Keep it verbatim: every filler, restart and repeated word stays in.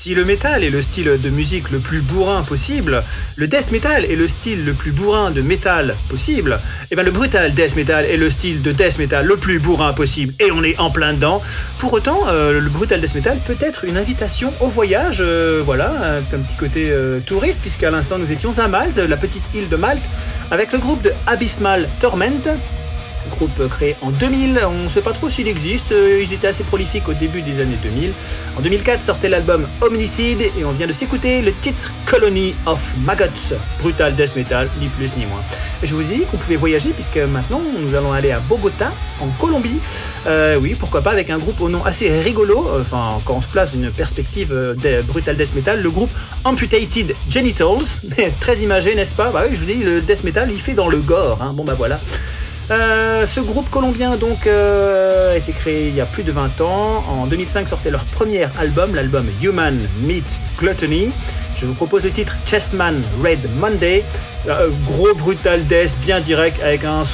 Si le métal est le style de musique le plus bourrin possible, le death metal est le style le plus bourrin de métal possible, et bien le brutal death metal est le style de death metal le plus bourrin possible, et on est en plein dedans. Pour autant, euh, le brutal death metal peut être une invitation au voyage, euh, voilà, un, un petit côté euh, touriste, puisqu'à l'instant nous étions à Malte, la petite île de Malte, avec le groupe de Abysmal Torment, groupe créé en deux mille, on ne sait pas trop s'il existe, ils étaient assez prolifiques au début des années deux mille. En deux mille quatre sortait l'album Omnicide et on vient de s'écouter le titre Colony of Maggots, brutal death metal, ni plus ni moins. Et je vous ai dit qu'on pouvait voyager puisque maintenant nous allons aller à Bogota, en Colombie. Euh, oui, pourquoi pas, avec un groupe au nom assez rigolo, enfin quand on se place dans une perspective de brutal death metal, le groupe Amputated Genitals, très imagé n'est-ce pas? Bah oui, je vous dis, le death metal il fait dans le gore, hein. Bon bah voilà. Euh, ce groupe colombien donc euh, a été créé il y a plus de vingt ans. En deux mille cinq sortait leur premier album, l'album Human Meat Gluttony. Je vous propose le titre Chessman Red Monday. Euh, gros brutal death bien direct avec un